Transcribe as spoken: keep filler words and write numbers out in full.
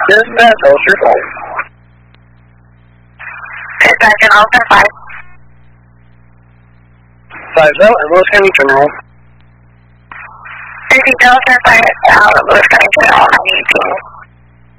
Dispatch, hold your phone. Dispatch in Alton five. Five zero, and Lewis County General. Fifty Delta five, Lewis County General, ninety eighteen.